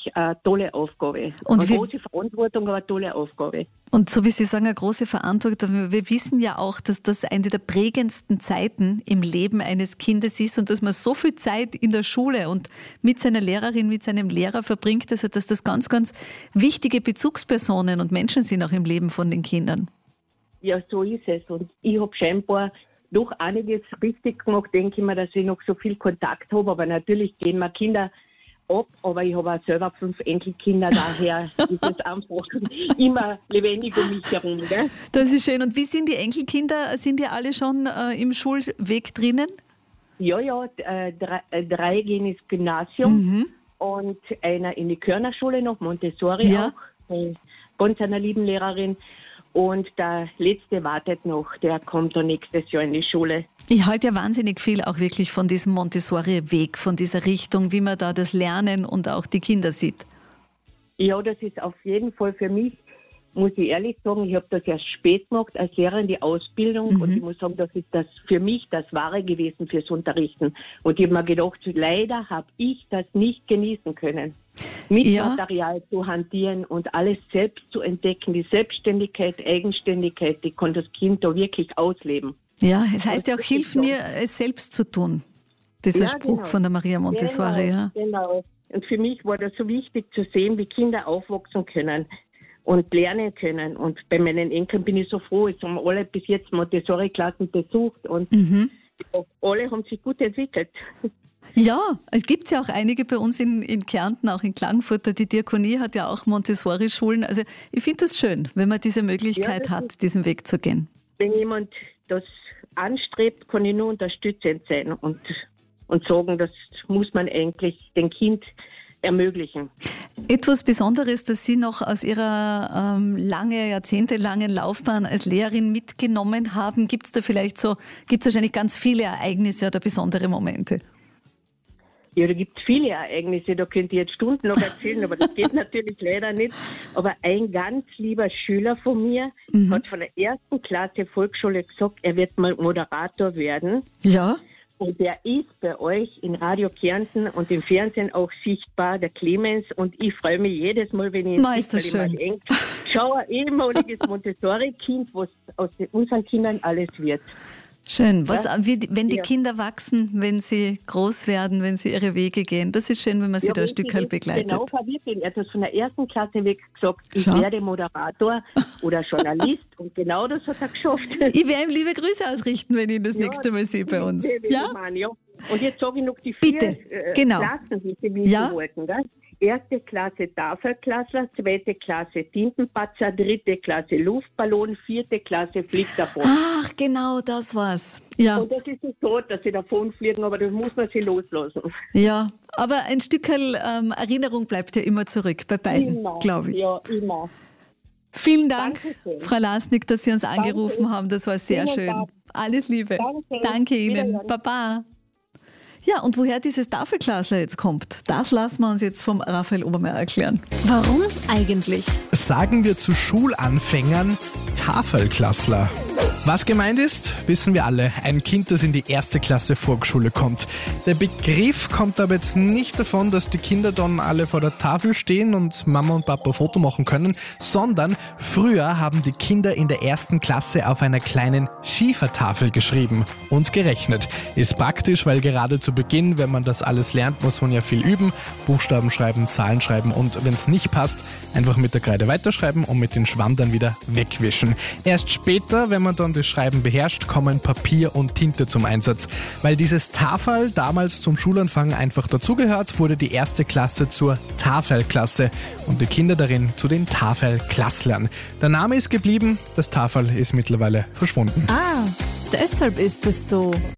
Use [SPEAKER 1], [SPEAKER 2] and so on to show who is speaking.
[SPEAKER 1] eine tolle Aufgabe.
[SPEAKER 2] Und
[SPEAKER 1] eine große Verantwortung, aber eine tolle Aufgabe.
[SPEAKER 2] Und so wie Sie sagen, eine große Verantwortung. Wir wissen ja auch, dass das eine der prägendsten Zeiten im Leben eines Kindes ist und dass man so viel Zeit in der Schule und mit seiner Lehrerin, mit seinem Lehrer verbringt, also dass das ganz, ganz wichtige Bezugspersonen und Menschen sind auch im Leben von den Kindern.
[SPEAKER 1] Ja, so ist es. Und ich habe scheinbar doch einiges richtig gemacht, denke ich mir, dass ich noch so viel Kontakt habe. Aber natürlich gehen mir Kinder ab, aber ich habe auch selber 5 Enkelkinder, daher ist es einfach immer lebendig um mich herum. Gell?
[SPEAKER 2] Das ist schön. Und wie sind die Enkelkinder? Sind die alle schon im Schulweg drinnen?
[SPEAKER 1] Ja, 3 gehen ins Gymnasium und einer in die Körnerschule noch, Montessori auch, ganz einer lieben Lehrerin. Und der Letzte wartet noch, der kommt dann nächstes Jahr in die Schule.
[SPEAKER 2] Ich halte ja wahnsinnig viel auch wirklich von diesem Montessori-Weg, von dieser Richtung, wie man da das Lernen und auch die Kinder sieht.
[SPEAKER 1] Ja, das ist auf jeden Fall für mich, muss ich ehrlich sagen, ich habe das erst spät gemacht als Lehrerin, die Ausbildung. Und ich muss sagen, das ist das für mich das Wahre gewesen fürs Unterrichten. Und ich habe mir gedacht, leider habe ich das nicht genießen können. Mit Material zu hantieren und alles selbst zu entdecken, die Selbstständigkeit, Eigenständigkeit, die kann das Kind da wirklich ausleben.
[SPEAKER 2] Ja, es heißt ja auch, hilf mir, es selbst zu tun. Dieser Spruch von der Maria Montessori.
[SPEAKER 1] Genau. Und für mich war das so wichtig zu sehen, wie Kinder aufwachsen können und lernen können. Und bei meinen Enkeln bin ich so froh, es haben alle bis jetzt Montessori-Klassen besucht und alle haben sich gut entwickelt.
[SPEAKER 2] Ja, es gibt ja auch einige bei uns in Kärnten, auch in Klagenfurt. Die Diakonie hat ja auch Montessori-Schulen. Also ich finde das schön, wenn man diese Möglichkeit hat, diesen Weg zu gehen.
[SPEAKER 1] Wenn jemand das anstrebt, kann ich nur unterstützend sein und sagen, das muss man eigentlich dem Kind ermöglichen.
[SPEAKER 2] Etwas Besonderes, das Sie noch aus Ihrer jahrzehntelangen Laufbahn als Lehrerin mitgenommen haben, gibt es da vielleicht so, gibt es wahrscheinlich ganz viele Ereignisse oder besondere Momente?
[SPEAKER 1] Ja, da gibt es viele Ereignisse, da könnt ihr jetzt Stunden noch erzählen, aber das geht natürlich leider nicht. Aber ein ganz lieber Schüler von mir hat von der 1. Klasse Volksschule gesagt, er wird mal Moderator werden.
[SPEAKER 2] Ja.
[SPEAKER 1] Und der ist bei euch in Radio Kärnten und im Fernsehen auch sichtbar, der Clemens. Und ich freue mich jedes Mal, wenn ich ihn sehe. Schau, ein ehemaliges Montessori-Kind, was aus unseren Kindern alles wird.
[SPEAKER 2] Schön. Wenn die Kinder wachsen, wenn sie groß werden, wenn sie ihre Wege gehen. Das ist schön, wenn man sie da ein Stück halt begleitet.
[SPEAKER 1] Genau, er hat das von der 1. Klasse weg gesagt, ich werde Moderator oder Journalist und genau das hat er geschafft.
[SPEAKER 2] Ich werde ihm liebe Grüße ausrichten, wenn ich ihn das nächste Mal sehe bei uns.
[SPEAKER 1] Ja? Und jetzt sage ich noch die 4 Klassen, die Sie wissen wollten. Gell? 1. Klasse Tafelklassler, 2. Klasse Tintenpatzer, 3. Klasse Luftballon, 4. Klasse fliegt davon.
[SPEAKER 2] Ach, genau, das war's. Ja.
[SPEAKER 1] Und das ist so, dass sie davon fliegen, aber das muss man sie loslassen.
[SPEAKER 2] Ja, aber ein Stück Erinnerung bleibt ja immer zurück, bei beiden, glaube ich.
[SPEAKER 1] Ja, immer.
[SPEAKER 2] Vielen Dank, Frau Lasnik, dass Sie uns angerufen haben. Das war sehr schön. Alles Liebe. Danke Ihnen. Baba. Ja, und woher dieses Tafelklassler jetzt kommt, das lassen wir uns jetzt vom Raphael Obermeier erklären.
[SPEAKER 3] Warum eigentlich?
[SPEAKER 4] Sagen wir zu Schulanfängern Tafelklassler. Was gemeint ist, wissen wir alle. Ein Kind, das in die 1. Klasse Volksschule kommt. Der Begriff kommt aber jetzt nicht davon, dass die Kinder dann alle vor der Tafel stehen und Mama und Papa ein Foto machen können, sondern früher haben die Kinder in der 1. Klasse auf einer kleinen Schiefertafel geschrieben und gerechnet. Ist praktisch, weil gerade zu Beginn, wenn man das alles lernt, muss man ja viel üben. Buchstaben schreiben, Zahlen schreiben und wenn es nicht passt, einfach mit der Kreide weiterschreiben und mit dem Schwamm dann wieder wegwischen. Erst später, wenn man dann das Schreiben beherrscht, kommen Papier und Tinte zum Einsatz. Weil dieses Tafel damals zum Schulanfang einfach dazugehört, wurde die 1. Klasse zur Tafelklasse und die Kinder darin zu den Tafelklasslern. Der Name ist geblieben, das Tafel ist mittlerweile verschwunden.
[SPEAKER 3] Ah, deshalb ist es so.